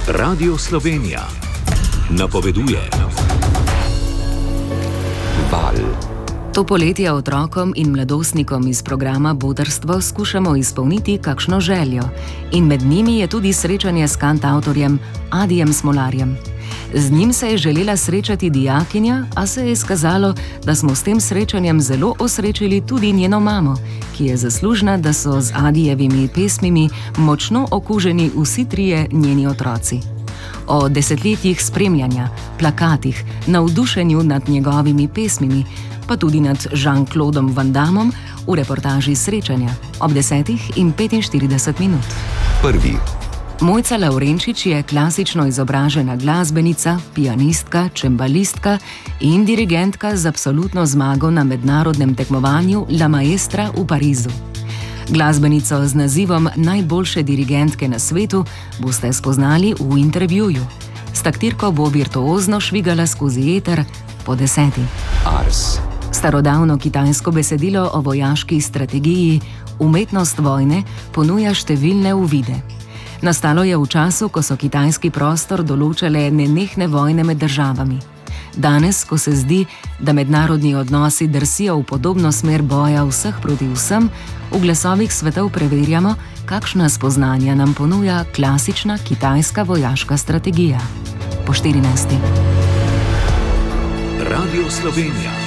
Radio Slovenija napoveduje. Val. To poletje otrokom in mladostnikom iz programa Botrstvo skušamo izpolniti kakšno željo. In med njimi je tudi srečanje s kantavtorjem Adijem Smolarjem. Z njim se je želela srečati dijakinja, a se je izkazalo, da smo s tem srečanjem zelo osrečili tudi njeno mamo, ki je zaslužna, da so z Adijevimi pesmimi močno okuženi vsi trije njeni otroci. O desetletjih spremljanja, plakatih, navdušenju nad njegovimi pesmimi, pa tudi nad Jean-Claudom Van Dammom v reportaži Srečanja ob 10:45. Prvi. Mojca Lavrenčič je klasično izobražena glasbenica, pianistka, čembalistka in dirigentka z absolutno zmago na mednarodnem tekmovanju La Maestra v Parizu. Glasbenico z nazivom najboljše dirigentke na svetu boste spoznali v intervjuju. S taktirko bo virtuozno švigala skozi eter po 10. Ars. Starodavno kitajsko besedilo o vojaški strategiji, umetnost vojne, ponuja številne uvide. Nastalo je v času, ko so kitajski prostor določale nenehne vojne med državami. Danes, ko se zdi, da mednarodni odnosi drsijo v podobno smer boja vseh proti vsem, v glasovih svetov preverjamo, kakšna spoznanja nam ponuja klasična kitajska vojaška strategija. Po 14. Radio Slovenija.